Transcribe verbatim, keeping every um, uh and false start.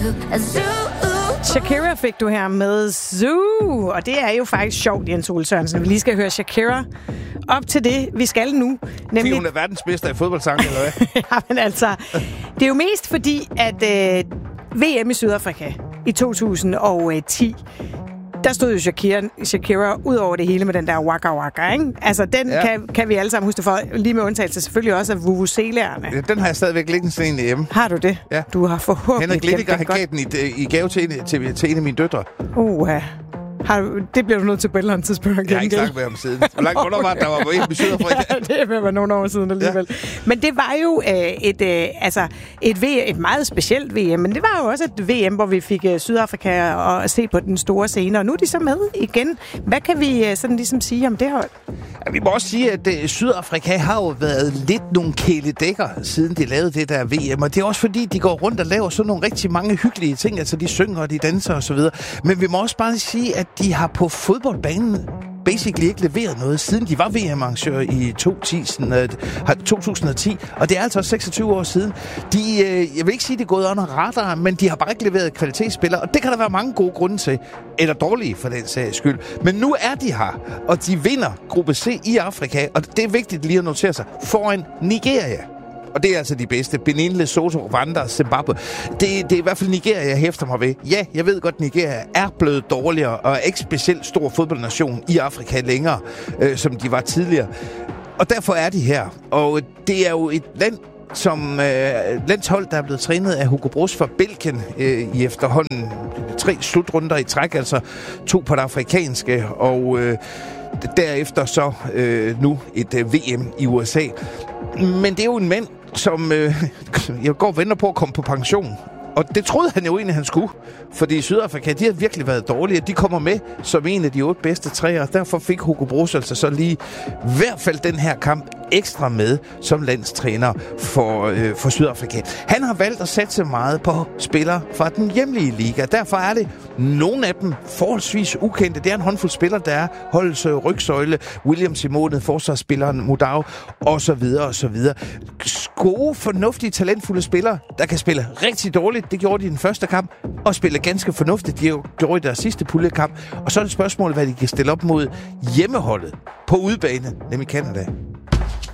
Shakira fik du her med Zoo, og det er jo faktisk sjovt, Jens Ole Sørensen. Vi lige skal høre Shakira op til det, vi skal nu. Nemlig... Hun er verdensmester i fodboldsang, eller hvad? Ja, men altså, det er jo mest fordi, at øh, V M i Sydafrika i to tusind og ti, der stod jo Shakira, Shakira ud over det hele med den der waka waka, ikke? Altså, den ja. kan, kan vi alle sammen huske for, lige med undtagelse selvfølgelig også af vuvuzelaerne. Ja, den har jeg stadigvæk liggende sådan en hjemme. Har du det? Ja. Du har forhåbentlig Henrik Littiger har gav den i, i gave til en, til, til en af mine døtre. Uh, har du, det bliver du nødt til på et eller andet tidspunkt. Jeg har ikke sagt med ham siden. Hvor langt under var der var på en i Sydafrika? Ja, det er ved at være nogle år siden alligevel. Ja. Men det var jo øh, et, øh, altså et, v- et meget specielt V M, men det var jo også et V M, hvor vi fik øh, Sydafrika og se på den store scene, og nu er de så med igen. Hvad kan vi øh, sådan ligesom sige om det hold? Ja, vi må også sige, at øh, Sydafrika har jo været lidt nogle kæledækker, siden de lavede det der V M, og det er også fordi, de går rundt og laver sådan nogle rigtig mange hyggelige ting, altså de synger og de danser og så videre. Men vi må også bare sige, at de har på fodboldbanen basically ikke leveret noget, siden de var V M-arrangør i to tusind og ti, og det er altså seksogtyve år siden. De, øh, jeg vil ikke sige, at det er gået under radar, men de har bare ikke leveret kvalitetsspillere, og det kan der være mange gode grunde til, eller dårlige for den sags skyld. Men nu er de her, og de vinder gruppe C i Afrika, og det er vigtigt lige at notere sig, foran Nigeria. Og det er altså de bedste. Benin, Lesotho, Rwanda, Zimbabwe. Det, det er i hvert fald Nigeria, jeg hæfter mig ved. Ja, jeg ved godt, Nigeria er blevet dårligere, og er ikke specielt stor fodboldnation i Afrika længere, øh, som de var tidligere. Og derfor er de her. Og det er jo et land, som øh, landshold, der er blevet trænet af Hugo Broos fra Belgien øh, i efterhånden tre slutrunder i træk, altså to på det afrikanske, og øh, derefter så øh, nu et øh, V M i U S A. Men det er jo en mand, som øh, jeg går og venter på at komme på pension. Og det troede han jo egentlig, han skulle. Fordi Sydafrika, de har virkelig været dårlige. De kommer med som en af de otte bedste træer. Derfor fik Hugo Broos altså så lige i hvert fald den her kamp ekstra med som landstræner for, øh, for Sydafrika. Han har valgt at satse meget på spillere fra den hjemlige liga. Derfor er det nogle af dem forholdsvis ukendte. Det er en håndfuld spillere, der er holdets rygsøjle, William Simone, forsvarsspilleren Mudau, og så videre, og så videre. Gode, fornuftige, talentfulde spillere, der kan spille rigtig dårligt. Det gjorde de i den første kamp, og spille ganske fornuftigt. De gjorde i deres sidste puljekamp. Og så er det spørgsmålet, hvad de kan stille op mod hjemmeholdet på udebane, nemlig Canada.